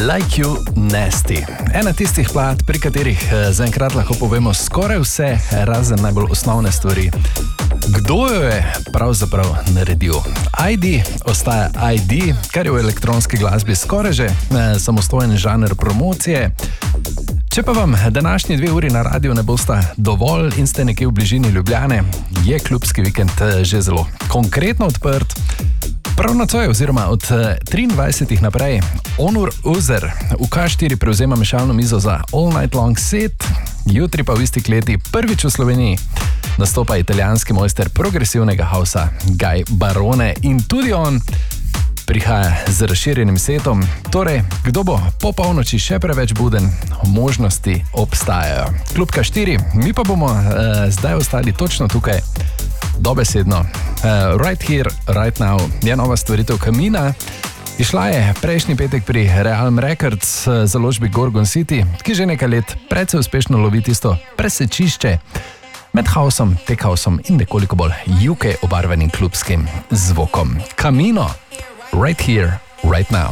Like You Nasty. Ena tistih plat, pri katerih zaenkrat lahko povemo skoraj vse, razen najbolj osnovne stvari. Kdo jo je pravzaprav naredil? ID ostaja ID, kar je v elektronski glasbi skoraj že samostojen žanr promocije. Če pa vam današnji 2 uri na radiju ne bosta dovolj in ste nekje v bližini Ljubljane, je klubski vikend že zelo konkretno odprt. Prav nocoj, oziroma od 23. naprej, Onur Uzer v K4 prevzema mešalno mizo za All Night Long set, jutri pa v isti kleti prvič v Sloveniji nastopa italijanski mojster progresivnega hausa Guy Barone in tudi on prihaja z razširjenim setom. Torej, kdo bo po polnoči še preveč buden, možnosti obstajajo. Klub K4, mi pa bomo zdaj ostali točno tukaj, dobesedno. Right Here, Right Now je nova stvaritev Kamina. Išla je prejšnji petek pri Realm Records založbi Gorgon City, ki že nekaj let precej uspešno lovi tisto presečišče med housom, tech housom in nekoliko bolj UK obarvenim klubskim zvokom. Kamino, Right Here, Right Now.